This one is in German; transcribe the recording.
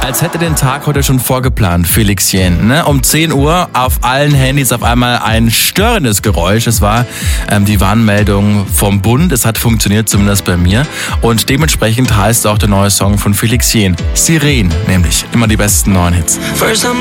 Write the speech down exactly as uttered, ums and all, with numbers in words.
Als hätte den Tag heute schon vorgeplant, Felix Jähn. Ne? Um zehn Uhr auf allen Handys auf einmal ein störendes Geräusch. Es war ähm, die Warnmeldung vom Bund. Es hat funktioniert, zumindest bei mir. Und dementsprechend heißt auch der neue Song von Felix Jähn. Sirene, nämlich immer die besten neuen Hits. First I'm